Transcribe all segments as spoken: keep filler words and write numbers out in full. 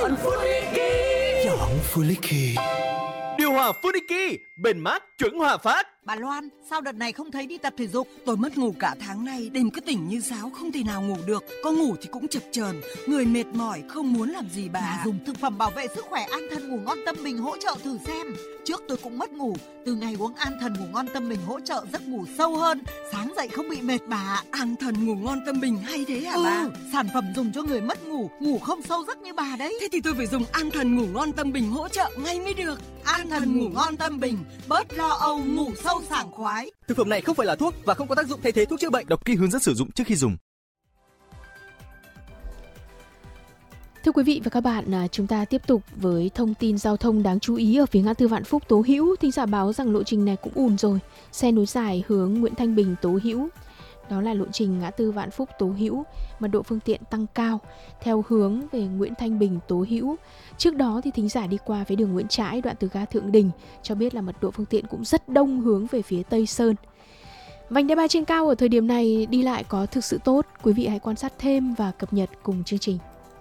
Chọn Funiki. Chọn Funiki. Điều hòa Funiki, bền mát, chuẩn hòa phát. Bà Loan, sao đợt này không thấy đi tập thể dục? Tôi mất ngủ cả tháng nay, đêm cứ tỉnh như sáo, không thể nào ngủ được. Có ngủ thì cũng chập chờn, người mệt mỏi, không muốn làm gì bà. Bà dùng thực phẩm bảo vệ sức khỏe An Thần Ngủ Ngon Tâm Bình hỗ trợ thử xem. Trước tôi cũng mất ngủ, từ ngày uống An Thần Ngủ Ngon Tâm Bình hỗ trợ giấc ngủ sâu hơn, sáng dậy không bị mệt bà. An Thần Ngủ Ngon Tâm Bình hay thế hả ừ, bà? Sản phẩm dùng cho người mất ngủ, ngủ không sâu giấc như bà đấy. Thế thì tôi phải dùng An Thần Ngủ Ngon Tâm Bình hỗ trợ ngay mới được. An Thần Ngủ Ngon Tâm Bình, bớt lo âu, ngủ sâu sảng khoái. Thực phẩm này không phải là thuốc và không có tác dụng thay thế thuốc chữa bệnh. Đọc kỹ hướng dẫn sử dụng trước khi dùng. Thưa quý vị và các bạn, chúng ta tiếp tục với thông tin giao thông đáng chú ý ở phía ngã tư Vạn Phúc Tố Hữu. Thính giả báo rằng lộ trình này cũng ùn rồi. Xe nối dài hướng Nguyễn Thanh Bình Tố Hữu. Đó là lộ trình ngã tư Vạn Phúc Tố Hữu, mật độ phương tiện tăng cao theo hướng về Nguyễn Thanh Bình Tố Hữu. Trước đó thì thính giả đi qua với đường Nguyễn Trãi đoạn từ ga Thượng Đình cho biết là mật độ phương tiện cũng rất đông hướng về phía Tây Sơn. Vành đai ba trên cao ở thời điểm này đi lại có thực sự tốt. Quý vị hãy quan sát thêm và cập nhật cùng chương trình.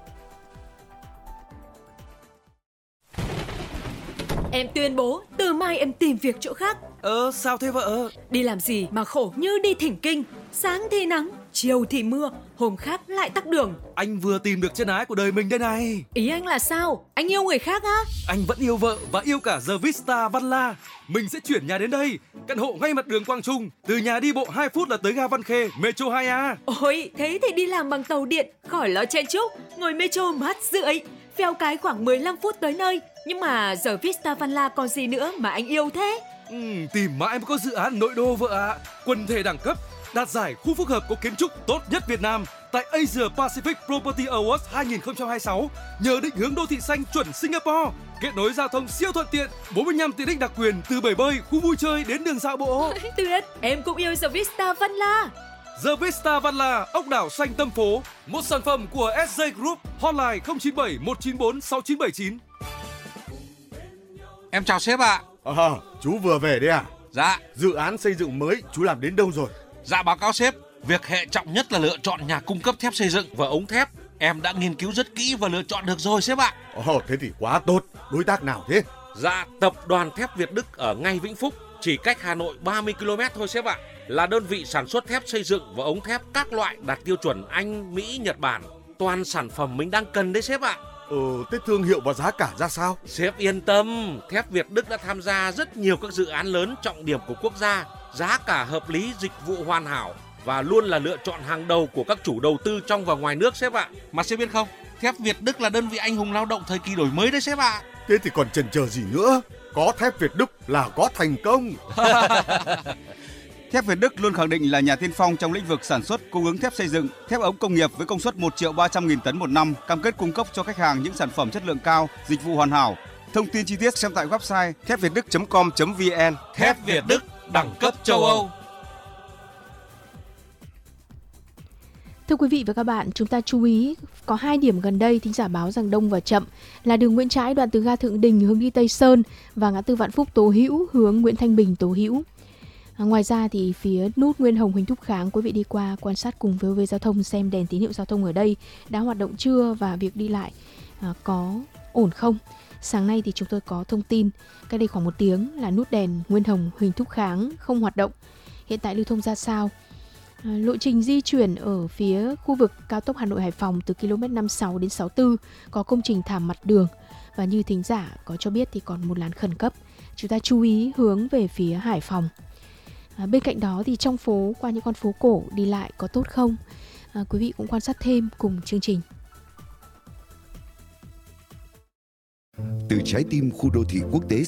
Em tuyên bố từ mai em tìm việc chỗ khác. Ờ sao thế vợ? Đi làm gì mà khổ như đi thỉnh kinh. Sáng thì nắng, chiều thì mưa, hôm khác lại tắc đường. Anh vừa tìm được chân ái của đời mình đây này. Ý anh là sao? Anh yêu người khác á? Anh vẫn yêu vợ và yêu cả The Vista Văn La. Mình sẽ chuyển nhà đến đây, căn hộ ngay mặt đường Quang Trung. Từ nhà đi bộ hai phút là tới ga Văn Khê, Metro hai A. Ôi, thế thì đi làm bằng tàu điện, khỏi lo chen chúc. Ngồi Metro mát rượi, phèo cái khoảng mười lăm phút tới nơi. Nhưng mà giờ Vista Văn La còn gì nữa mà anh yêu thế? Ừ, tìm mãi mới có dự án nội đô vợ ạ. À. Quần thể đẳng cấp, đạt giải khu phức hợp có kiến trúc tốt nhất Việt Nam tại Asia Pacific Property Awards hai không hai sáu. Nhờ định hướng đô thị xanh chuẩn Singapore, kết nối giao thông siêu thuận tiện, bốn mươi lăm tiện ích đặc quyền từ bể bơi, khu vui chơi đến đường dạo bộ. Tuyệt, em cũng yêu The Vista Văn La. The Vista Văn La, ốc đảo xanh tâm phố, một sản phẩm của ét gi Group, hotline không chín bảy một chín bốn sáu chín bảy chín. Em chào sếp ạ. À, chú vừa về đấy à? Dạ. Dự án xây dựng mới chú làm đến đâu rồi? Dạ báo cáo sếp, việc hệ trọng nhất là lựa chọn nhà cung cấp thép xây dựng và ống thép. Em đã nghiên cứu rất kỹ và lựa chọn được rồi sếp ạ. Ồ, thế thì quá tốt. Đối tác nào thế? Dạ, tập đoàn thép Việt Đức ở ngay Vĩnh Phúc, chỉ cách Hà Nội ba mươi ki lô mét thôi sếp ạ. Là đơn vị sản xuất thép xây dựng và ống thép các loại đạt tiêu chuẩn Anh, Mỹ, Nhật Bản. Toàn sản phẩm mình đang cần đấy sếp ạ. Ừ, thế thương hiệu và giá cả ra sao? Sếp yên tâm, thép Việt Đức đã tham gia rất nhiều các dự án lớn trọng điểm của quốc gia, giá cả hợp lý, dịch vụ hoàn hảo và luôn là lựa chọn hàng đầu của các chủ đầu tư trong và ngoài nước sếp ạ. Mà sếp biết không, thép Việt Đức là đơn vị anh hùng lao động thời kỳ đổi mới đấy sếp ạ. Thế thì còn chần chờ gì nữa? Có thép Việt Đức là có thành công. Thép Việt Đức luôn khẳng định là nhà tiên phong trong lĩnh vực sản xuất, cung ứng thép xây dựng, thép ống công nghiệp với công suất một triệu ba trăm nghìn tấn một năm, cam kết cung cấp cho khách hàng những sản phẩm chất lượng cao, dịch vụ hoàn hảo. Thông tin chi tiết xem tại website thép việt đức chấm com chấm vn. Thép Việt Đức, đẳng cấp châu Âu. Thưa quý vị và các bạn, chúng ta chú ý có hai điểm gần đây thính giả báo rằng đông và chậm là đường Nguyễn Trãi đoạn từ ga Thượng Đình hướng đi Tây Sơn và ngã tư Vạn Phúc Tố Hữu hướng Nguyễn Thanh Bình Tố Hữu. À, ngoài ra thì phía nút Nguyên Hồng Huỳnh Thúc Kháng, quý vị đi qua quan sát cùng với vê o vê Giao thông xem đèn tín hiệu giao thông ở đây đã hoạt động chưa và việc đi lại à, có ổn không. Sáng nay thì chúng tôi có thông tin cách đây khoảng một tiếng là nút đèn Nguyên Hồng Huỳnh Thúc Kháng không hoạt động. Hiện tại lưu thông ra sao? À, lộ trình di chuyển ở phía khu vực cao tốc Hà Nội Hải Phòng từ ki lô mét năm mươi sáu đến sáu mươi tư có công trình thảm mặt đường và như thính giả có cho biết thì còn một làn khẩn cấp. Chúng ta chú ý hướng về phía Hải Phòng. À, bên cạnh đó thì trong phố qua những con phố cổ đi lại có tốt không? À, quý vị cũng quan sát thêm cùng chương trình. Từ trái tim khu đô thị quốc tế